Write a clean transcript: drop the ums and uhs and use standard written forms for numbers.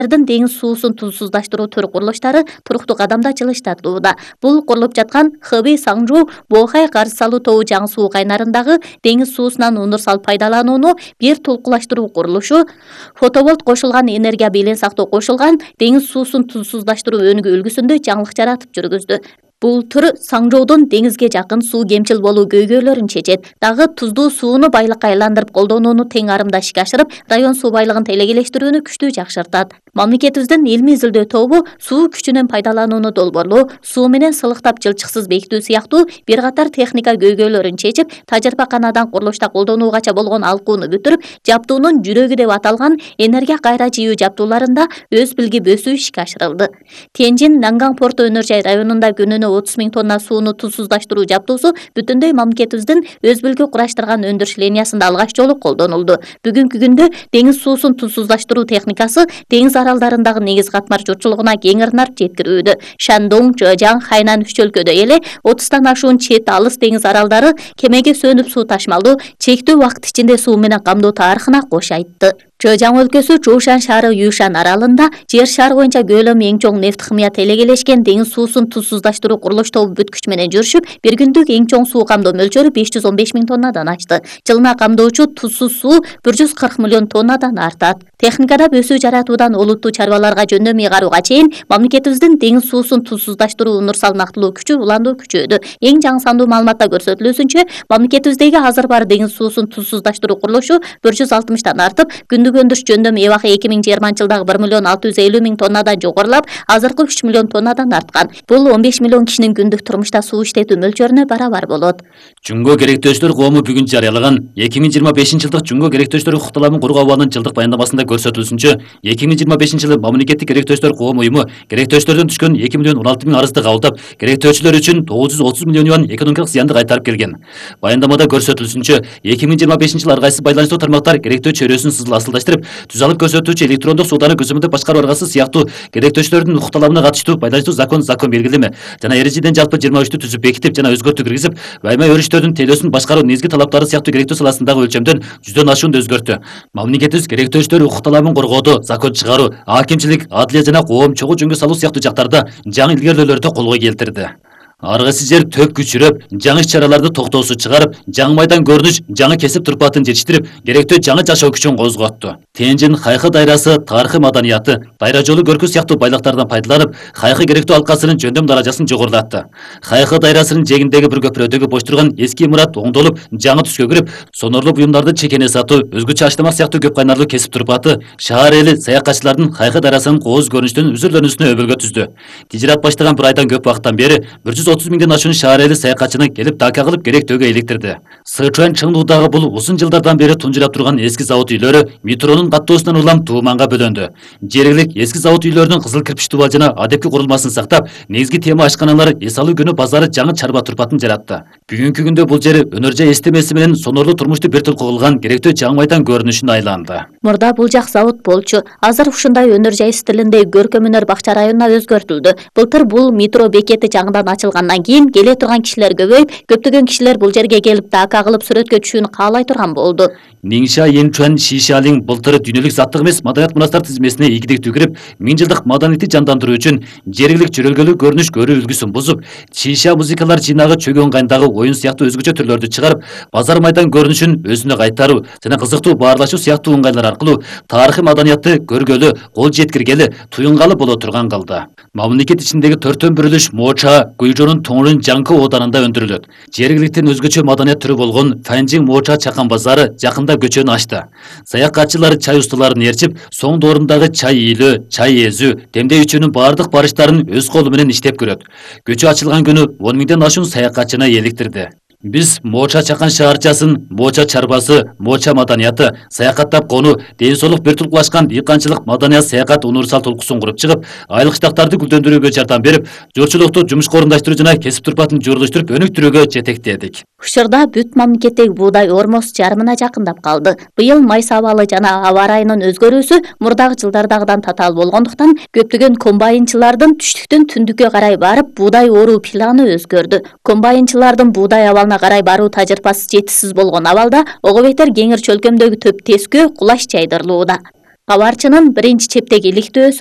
деңиз суусун тузсуздаштыруу төр курулуштары туруктуу кадамда жылыштатылууда. Бул курулуп жаткан Хэбэй Саңжуу Бохай карыз салуу тобу жаңы суу кайнарындагы деңиз суусунан универсал пайдаланууну бир толкулаштыруу курулушу, фотоволт кошулган энергия белең сактоо кошулган деңиз суусун тузсуздаштыруу өнүгүү үлгүсүндө жаңылык жаратып жүргүздү. Бул түр Саңжоодун деңизге жакын суу кемчил болуу көйгөйлөрүн чечет. Дагы туздуу сууну байлыкка айландырып колдонууну тең арымда ишке ашырып, район суу байлыгын телекелештирүүнү күчтүү жакшыртат. Мамлекетибиздин илмий изилдөө тобу суу күчүнөн пайдаланууну долбоорлоо, суу менен сылыктап жылчыксыз бекитүү сыяктуу бир катар техника көйгөйлөрүн чечип, тажрыйбаканадан курулушта колдонуугача болгон алкууну бүтүрүп, жаптуунун жүрөгү деп аталган энергия кайра жыйуу жаптууларында өз билгип өсүү ишке ашырылды. Тенжин Нанган порту өнөр жай районунда күнүнө 30 000 тонна сууну тузсуздаштыруу жаптуусу бүтүндөй мамлекетибиздин өз билги кураштырган өндүрүш линиясында алгач жолу колдонулду. Бүгүнкү күндө деңиз суусун тузсуздаштыруу техникасы деңиз аралдарындагы негиз катмар журтчулугуна кең ырнап жеткирүүдө. Шандong, Чжэжяң, Хайнан үч өлкөдө эле 30тан ашуун чет алыс деңиз аралдары кемеге сөнүп суу ташмалдуу, чектүү убакыт ичинде суу менен камдоо тарыхына кош айтты. Чжэжяң өлкөсү Чжушан шаары Юшан аралында жер шары боюнча көлөмү эң чоң нефт хымыя телекелешкен деңиз суусун тузсуздаштыруу курулуш тобу бүткүч менен жүрүшүп, бир күндүк эң чоң суу камдоо мөлчөрү 515 000 тоннадан ашты. Жылына камдоочу тузсуз суу 140 миллион тоннадан артат. Техникада өсүү жаратуудан олуттуу чарбаларга жөндөмүй карууга чейин мамлекетибиздин деңиз суусун тузсуздаштыруу универсал нактылуу күчү улануу күчөөдө. Эң жаңы сандуу маалыматта көрсөтүлүүсүнчө, мамлекетибиздеги азыр бар деңиз суусун тузсуздаштыруу курулушу 160тан артып, күндүк өндүрүш жөндөмү эбакы 2020 жылдагы 1 миллион 650 000 тоннадан жогорулап, азыркы 3 миллион тоннадан арткан. Бул 15 миллион кишинин күндүк турмушта суу иштетүү мөлчөрүнө барабар болот. Жунго керектөөчүлөр коому бүгүн жарыялаган 2025 жылдык Жунго керектөөчүлөр укукталамын куруу абалынын жылдык баяндамасында көрсөтүлүшүнчө, 2025 жылы мамлекеттик керектөөчүлөр коом уюму керектөөчүлөрдөн түшкөн 2 миллион 16 000 арызды кабылдап, керектөөчүлөр үчүн 930 миллион юан экономикалык зыянды кайтарып келген. Баяндамада көрсөтүлүшүнчө, 2025 жылы ар кайсы байланыштуу тармактар керектөө чөйрөсүн асылдаштырып, түз алып көрсөтүүчү электрондук суудааны көзөмөлдөп башкаруу аргасы сыяктуу керектөөчүлөрдүн укукталамына катыштуу байланыштуу закон белгилеме жана эрежеден жалпы 23-тү түзүп бекитип жана өзгөртүү киргизип, байма өрүштөрдүн телөөсүн башкаруу негизги талаптары сыяктуу керектөө саласындагы өлчөмдөн жүздөн ашуунду өзгөрттү. Мамлекетибиз керектөөчүлөр укукталамын коргоодо, закон чыгаруу, акимчилик, адылия жана коом чогуу жөнгө салуу сыяктуу жактарда жаңы илгерүүлөрдү колго келтирди. Ар кайсы жер төк күчүрөп, жаңы иш-чараларды токтоосуз чыгарып, жаңы майдан көрүнүш, жаңы кесип турпатын жетиштирип, керектөө жаңы жашоо күчүн козготту. Тенжин Хайкы дайрасы тарыхый маданияты, дайра жолу көркү сыяктуу байлыктардан пайдаланып, Хайкы керектөө алкасынын жөндөм даражасын жогорулатты. Хайкы дайрасынын жээгиндеги бир көпүрөдөгү бош турган эски имарат оңдолуп, жаңы түскө кирип, сонорлуу буюмдарды чекене сатуу, өзгөчө аштамак сыяктуу көп кайнарлуу кесип турпаты шаар эли саякатчылардын Хайкы дайрасынын кооз көрүнүштөн үзүрлөнүүсүнө өбөлгө түздү. Тижират баштаган бир айдан көп убакыттан бери 130 000ден ашуун шаар эли саякатчыны келип дака кылып керектөөгө иликтирди. Сычуань Чыңдуудагы бул узун жылдардан бери тунжурап турган эски завод үйлөрү метронун каттоосунан улам тууманга бөлөндү. Жергилик эски завод үйлөрүнүн кызыл кирпич тубал жана адепки курулмасын сактап, негизги тема ашканалар эс алуу күнү базары жаңы чарба турпатын жаратты. Бүгүнкү күндө бул жер өнөр жай эстемеси менен сонорлуу турмушту бир толку кылган керектөө жаңы майдан көрүнүшүнө айланды. Мурда бул жак завод болчу. Азыр ушундай өнөр жай стилинде көркөм өнөр бакча районуна өзгөртүлдү. Былтыр бул метро бекети жаңыдан ачылгандан кийин келе турган кишилер көбөйүп, көптөгөн кишилер бул жерге келип дака кылып сүрөткө түшүүнү каалай турган болду. Ниңша Янчуан Шишалин былтыр дүйнөлүк заттык эмес маданият мунастар тизмесине ийгилик түкүрүп, 1000 жылдык маданиятты жандандыруу үчүн жергилик жөрөлгөлүү көрүнүш көрүү үлгүсүн бузуп, шиша музыкалар жыйнагы чөгөн кайындагы оюн сыяктуу өзгөчө түрлөрдү чыгарып, базар майдан көрүнүшүн өзүнө кайтаруу жана кызыктуу баарлашуу сыяктуу ыңгайлар аркылуу тарыхый маданиятты көргөлү, кол жеткиргели, туюнгалы боло турган кылды. Мамлекет ичиндеги 4төн бир үлүш Моча, Гуйжонун Тоңрун Жаңкы ооданында өндүрүлөт. Жергиликтин өзгөчө маданият түрү болгон Фанжин Моча чакан базары жакында көчөнү ачты. Саякатчылар чай усталарын ээрчип, соң доорундагы чай ийилүү, чай эзүү, демдей үчүүнүн баардык барыштарын өз колу менен иштеп көрөт. Көчө ачылган күнү 10 000ден ашуун саякатчыны эликтирди. Биз Моча чакан шаарчасын, Моча чарбасы, Моча маданияты, саякаттап кону, ден соолук бир толкулашкан дыйканчылык маданият саякат универсал толкусун куруп чыгып, айлык штактарды гүлдөндүрүүгө жардам берип, журтчулукту жумушка орундаштыруу жана кесип турпатын журулуштуруп өнүктүрүүгө жетектедик. Учурда бүт мамлекеттеги буудай ормос жарымына жакындап калды. Быйыл май сабалы жана аба ырайынын өзгөрүүсү мурдагы жылдардагыдан татаал болгондуктан көптөгөн комбайнчылардын түштүктөн түндүккө карай барып буудай оруу планы өзгөрдү. Комбайнчылардын буудай абалына карай баруу тажрыйбасы жетишсиз болгон абалда ого бетер кеңир чөлкөмдөгү төп тескөө кулаш жайдырылууда. Кабарчынын биринчи чептеги иликтөөсү